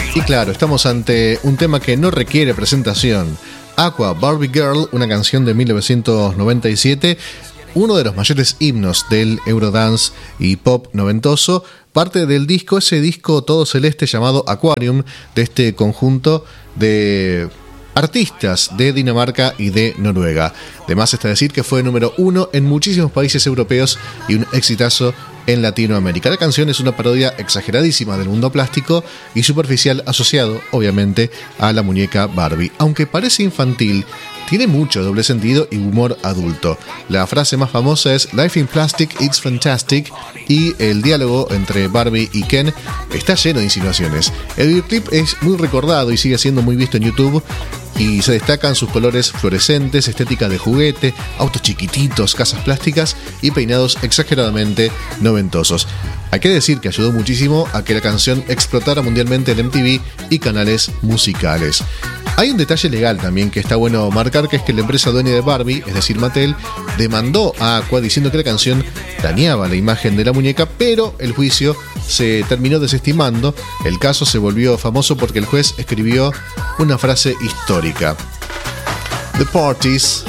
Y claro, estamos ante un tema que no requiere presentación. Aqua, Barbie Girl, una canción de 1997, uno de los mayores himnos del Eurodance y pop noventoso, parte del disco, ese disco todo celeste llamado Aquarium, de este conjunto de artistas de Dinamarca y de Noruega. Además está decir que fue número 1 en muchísimos países europeos y un exitazo en Latinoamérica. La canción es una parodia exageradísima del mundo plástico y superficial, asociado obviamente a la muñeca Barbie. Aunque parece infantil, tiene mucho doble sentido y humor adulto. La frase más famosa es "Life in plastic, it's fantastic", y el diálogo entre Barbie y Ken está lleno de insinuaciones. El videoclip es muy recordado y sigue siendo muy visto en YouTube, y se destacan sus colores fluorescentes, estética de juguete, autos chiquititos, casas plásticas y peinados exageradamente noventosos. Hay que decir que ayudó muchísimo a que la canción explotara mundialmente en MTV y canales musicales. Hay un detalle legal también que está bueno marcar, que es que la empresa dueña de Barbie, es decir Mattel, demandó a Aqua diciendo que la canción dañaba la imagen de la muñeca, pero el juicio se terminó desestimando. El caso se volvió famoso porque el juez escribió una frase histórica: "The parties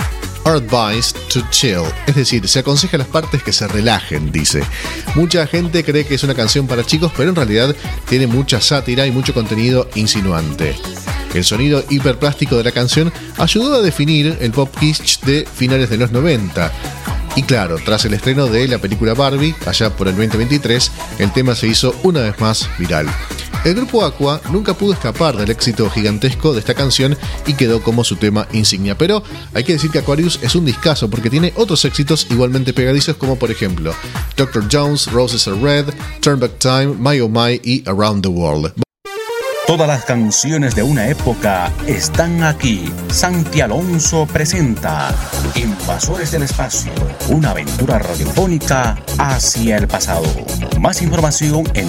are advised to chill", es decir, se aconseja a las partes que se relajen, dice. Mucha gente cree que es una canción para chicos, pero en realidad tiene mucha sátira y mucho contenido insinuante. El sonido hiperplástico de la canción ayudó a definir el pop kitsch de finales de los 90. Y claro, tras el estreno de la película Barbie, allá por el 2023, el tema se hizo una vez más viral. El grupo Aqua nunca pudo escapar del éxito gigantesco de esta canción y quedó como su tema insignia. Pero hay que decir que Aquarius es un discazo porque tiene otros éxitos igualmente pegadizos, como por ejemplo Dr. Jones, Roses Are Red, Turn Back Time, My Oh My y Around the World. Todas las canciones de una época están aquí. Santi Alonso presenta Invasores del Espacio, una aventura radiofónica hacia el pasado. Más información en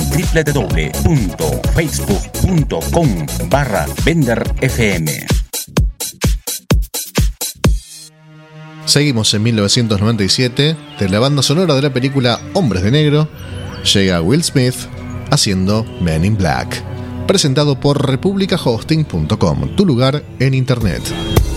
www.facebook.com/VenderFM. Seguimos en 1997. De la banda sonora de la película Hombres de Negro llega Will Smith haciendo Men in Black. Presentado por republicahosting.com, tu lugar en internet.